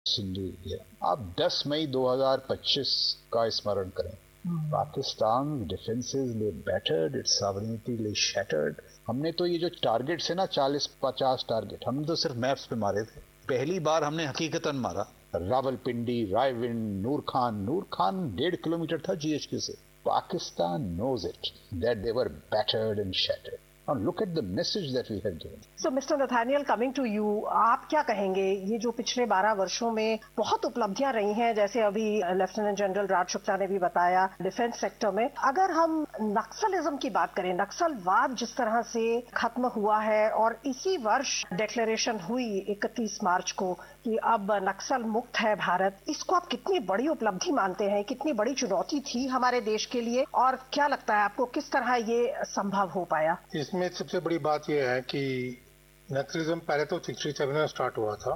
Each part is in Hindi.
सिंधु, आप 10 मई 2025 का स्मरण करें। पाकिस्तान डिफेंसेस ले बैटर्ड, इट्स सॉवरेनिटी ले शैटर्ड। हमने तो ये जो टारगेट्स है ना, 40-50 टारगेट, हमने तो सिर्फ मैप्स पे मारे थे। पहली बार हमने हकीकतन मारा। रावलपिंडी, रायविंड, नूर खान 1.5 किलोमीटर था जीएचक्यू से। Pakistan knows it that they were battered and shattered. Now look at the message that we have given. So Mr. Nathaniel, coming to you, आप क्या कहेंगे? ये जो पिछले 12 वर्षों में बहुत उपलब्धियां रही हैं, जैसे अभी लेफ्टिनेंट जनरल राज शुक्ला ने भी बताया डिफेंस सेक्टर में। अगर हम नक्सलिज्म की बात करें, नक्सलवाद जिस तरह से खत्म हुआ है और इसी वर्ष डिक्लेरेशन हुई 31 मार्च को कि अब नक्सल मुक्त है भारत, इसको आप कितनी बड़ी उपलब्धि मानते हैं? कितनी बड़ी चुनौती थी हमारे देश के लिए और क्या लगता है आपको किस तरह ये संभव हो पाया? इसमें सबसे बड़ी बात यह है कि नक्सलिज्म पहले तो 67 में स्टार्ट हुआ था।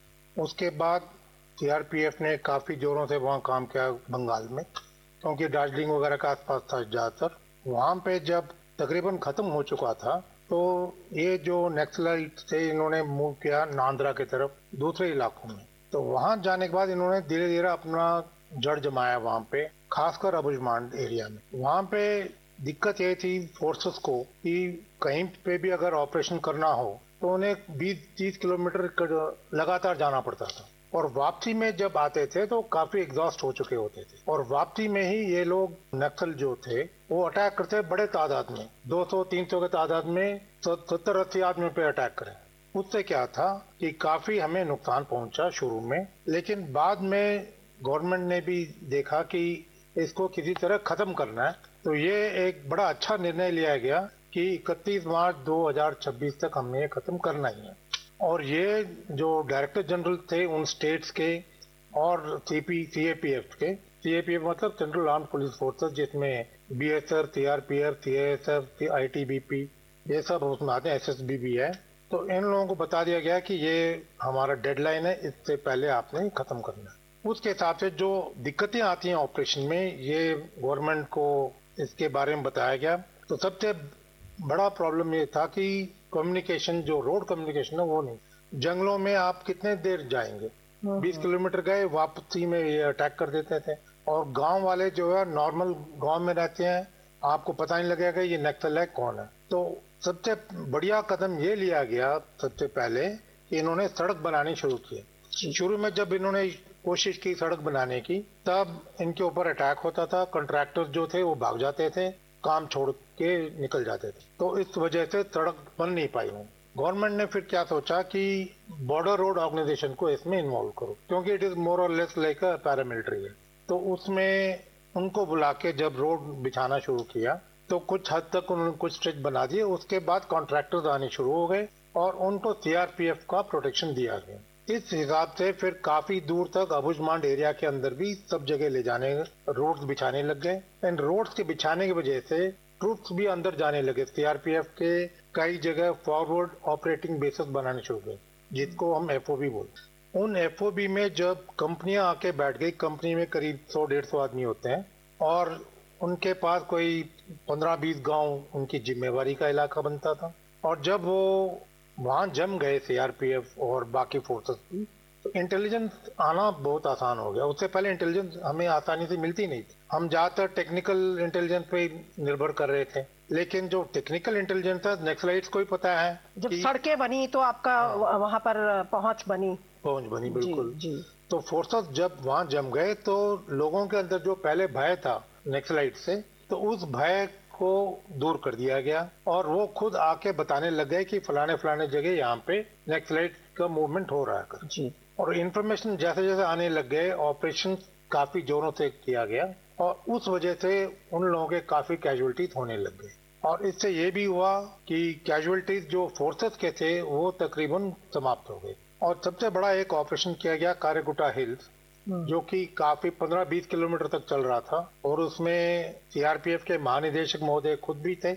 उसके बाद सीआरपीएफ ने काफ़ी जोरों से वहाँ काम किया बंगाल में, क्योंकि दार्जिलिंग वगैरह के आसपास था ज़्यादातर। वहाँ पे जब तकरीबन ख़त्म हो चुका था तो ये जो नक्सलाइट थे इन्होंने मूव किया नांद्रा की तरफ, दूसरे इलाकों में। तो वहाँ जाने के बाद इन्होंने धीरे धीरे अपना जड़ जमाया वहाँ पे, खासकर अबुझमाड़ एरिया में। वहाँ पे दिक्कत ये थी फोर्सेस को कि कहीं पे भी अगर ऑपरेशन करना हो तो उन्हें 20-30 किलोमीटर लगातार जाना पड़ता था, और वापसी में जब आते थे तो काफी एग्जॉस्ट हो चुके होते थे। और वापसी में ही ये लोग नक्सल जो थे वो अटैक करते बड़े तादाद में, 200-300 के तादाद में 70-80 आदमी पे अटैक करें। उससे क्या था कि काफी हमें नुकसान पहुंचा शुरू में, लेकिन बाद में गवर्नमेंट ने भी देखा कि इसको किसी तरह खत्म करना है, तो ये एक बड़ा अच्छा निर्णय लिया गया कि 31 मार्च 2026 तक हमने ये खत्म करना ही है। और ये जो डायरेक्टर जनरल थे उन स्टेट्स के और सीएपीएफ के, सीएपीएफ मतलब सेंट्रल आर्म्ड पुलिस फोर्सेस, जिसमें बीएसएफ, सीआरपीएफ, सीएसएफ, आईटीबीपी ये सब उसमें आते हैं, एसएसबी भी है। तो इन लोगों को बता दिया गया कि ये हमारा डेडलाइन है, इससे पहले आपने खत्म करना है। उसके हिसाब से जो दिक्कतें आती हैं ऑपरेशन में, ये गवर्नमेंट को इसके बारे में बताया गया। तो सबसे बड़ा प्रॉब्लम ये था कि कम्युनिकेशन, जो रोड कम्युनिकेशन है वो नहीं। जंगलों में आप कितने देर जाएंगे, 20 किलोमीटर गए, वापसी में ये अटैक कर देते थे। और गांव वाले जो है नॉर्मल गांव में रहते हैं, आपको पता नहीं लगेगा ये नक्सल है कौन है। तो सबसे बढ़िया कदम ये लिया गया सबसे पहले कि इन्होंने सड़क बनानी शुरू की। शुरू में जब इन्होंने कोशिश की सड़क बनाने की, तब इनके ऊपर अटैक होता था, कॉन्ट्रैक्टर्स जो थे वो भाग जाते थे, काम छोड़ के निकल जाते थे। तो इस वजह से सड़क बन नहीं पाई हूँ। गवर्नमेंट ने फिर क्या सोचा कि बॉर्डर रोड ऑर्गेनाइजेशन को इसमें इन्वॉल्व करो, क्योंकि इट इज मोर और लेस लाइक अ पैरामिलिट्री है। तो उसमें उनको बुला के जब रोड बिछाना शुरू किया तो कुछ हद तक उन्होंने कुछ स्ट्रेच बना दिए। उसके बाद कॉन्ट्रैक्टर्स आने शुरू हो गए और उनको सीआरपीएफ का प्रोटेक्शन दिया गया। इस हिसाब से फिर काफी दूर तक अबुझमाड़ एरिया के अंदर भी सब जगह ले जाने, रोड्स बिछाने लग गए। एंड रोड्स के बिछाने की वजह से ट्रूप्स भी अंदर जाने लगे। सीआरपीएफ के कई जगह फॉरवर्ड ऑपरेटिंग बेसिस बनाने शुरू हुए, जिसको हम एफओबी बोलते हैं। उन एफओबी में जब कंपनियां आके बैठ गई, कंपनी में करीब 100-150 आदमी होते हैं और उनके पास कोई 15-20 गांव उनकी जिम्मेवारी का इलाका बनता था। और जब वो वहां जम गए सीआरपीएफ और बाकी फोर्सेस भी, तो इंटेलिजेंस आना बहुत आसान हो गया। उससे पहले इंटेलिजेंस हमें आसानी से मिलती नहीं थी, हम ज्यादातर टेक्निकल इंटेलिजेंस पे निर्भर कर रहे थे। लेकिन जो टेक्निकल इंटेलिजेंस था, नक्सलाइट्स को ही पता है। जब सड़कें बनी तो आपका वहां पर पहुंच बनी बिल्कुल जी। तो फोर्सेस जब वहां जम गए तो लोगों के अंदर जो पहले भय था नक्सलाइट से, तो उस भय को दूर कर दिया गया और वो खुद आके बताने लग गए कि फलाने फलाने जगह यहाँ पे नक्सलाइट का मूवमेंट हो रहा है जी। और इन्फॉर्मेशन जैसे जैसे आने लग गए, ऑपरेशन काफी जोरों से किया गया और उस वजह से उन लोगों के काफी कैजुअलिटीज होने लग गए। और इससे ये भी हुआ कि कैजुअलिटीज जो फोर्सेस के थे वो तकरीबन समाप्त हो गए। और सबसे बड़ा एक ऑपरेशन किया गया कारेगुटा हिल्स, जो कि काफी 15-20 किलोमीटर तक चल रहा था और उसमें सीआरपीएफ के महानिदेशक महोदय खुद भी थे।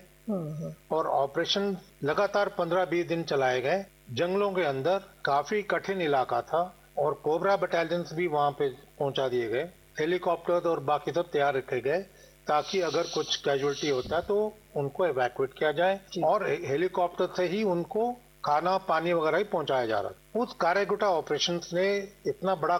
और ऑपरेशन लगातार 15-20 दिन चलाए गए। जंगलों के अंदर काफी कठिन इलाका था और कोबरा बटालियंस भी वहां पे पहुंचा दिए गए। हेलीकॉप्टर और बाकी सब तैयार रखे गए ताकि अगर कुछ कैजुअलिटी होता है तो उनको इवैक्यूएट किया जाए, और हेलीकॉप्टर से ही उनको खाना पानी वगैरह ही पहुंचाया जा रहा था। उस कारेगुटा ऑपरेशन ने इतना बड़ा